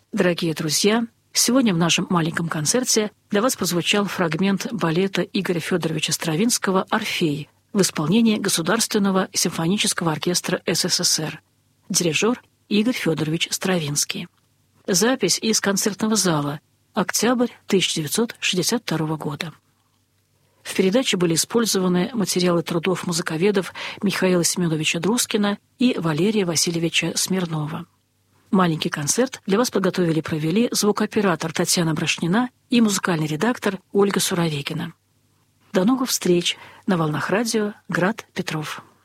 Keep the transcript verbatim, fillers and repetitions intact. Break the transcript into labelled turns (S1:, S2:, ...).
S1: Дорогие друзья, сегодня в нашем маленьком концерте для вас прозвучал фрагмент балета Игоря Федоровича Стравинского «Орфей» в исполнении Государственного симфонического оркестра СССР. Дирижер Игорь Федорович Стравинский. Запись из концертного зала. Октябрь тысяча девятьсот шестьдесят второго года. В передаче были использованы материалы трудов музыковедов Михаила Семеновича Друскина и Валерия Васильевича Смирнова. Маленький концерт для вас подготовили и провели звукооператор Татьяна Брошнина и музыкальный редактор Ольга Суровикина. До новых встреч на волнах радио «Град Петров».